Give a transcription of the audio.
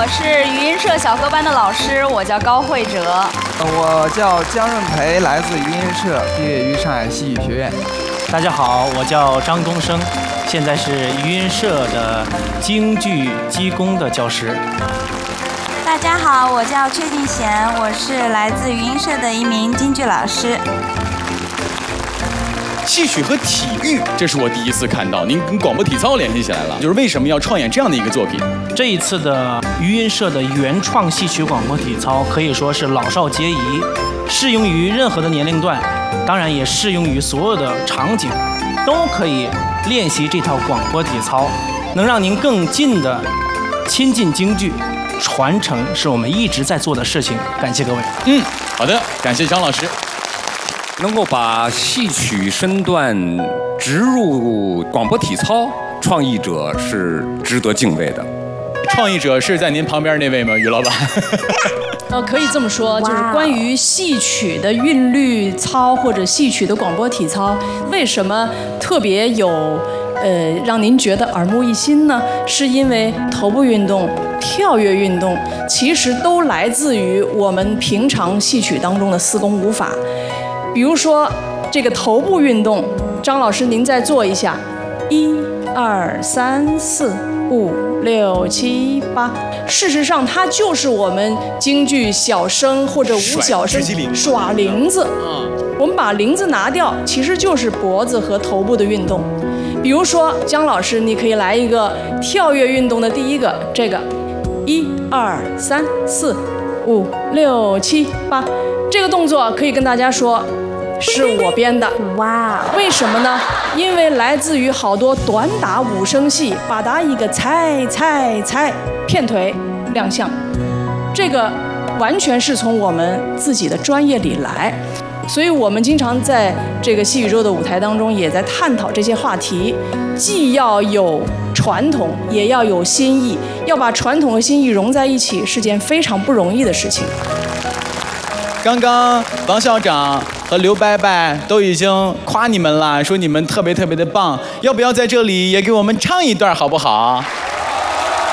我是余音社小科班的老师，我叫高慧哲。 我叫姜润培，来自余音社，毕业于上海戏剧学院。 大家好，我叫张东升，现在是余音社的京剧基工的教师。 大家好，我叫阙静贤，我是来自余音社的一名京剧老师。 戏曲和体育，这是我第一次看到，您跟广播体操联系起来了，就是为什么要创演这样的一个作品？ 这一次的余音社的原创戏曲广播体操可以说是老少皆宜，适用于任何的年龄段，当然也适用于所有的场景，都可以练习这套广播体操，能让您更近的亲近京剧，传承是我们一直在做的事情。感谢各位。 好的，感谢张老师。 能够把戏曲身段植入广播体操，创意者是值得敬畏的。 创意者是在您旁边那位吗，于老板？ 可以这么说，就是关于戏曲的韵律操或者戏曲的广播体操，为什么特别有让您觉得耳目一新呢？是因为头部运动、跳跃运动其实都来自于我们平常戏曲当中的四功五法。比如说这个头部运动，张老师您再做一下，1、2、3、4、5、6、7、8。事实上，它就是我们京剧小生或者武小生耍铃子。我们把铃子拿掉，其实就是脖子和头部的运动。比如说，姜老师，你可以来一个跳跃运动的第一个，这个1、2、3、4、5、6、7、8，这个动作可以跟大家说，是我编的。哇！为什么呢？因为来自于好多短打五声戏，把打一个踩踩踩，片腿亮相，这个完全是从我们自己的专业里来。所以我们经常在这个戏宇宙的舞台当中，也在探讨这些话题，既要有传统，也要有新意，要把传统和新意融在一起，是件非常不容易的事情。 刚刚王校长和刘伯伯都已经夸你们了，说你们特别特别的棒，要不要在这里也给我们唱一段好不好？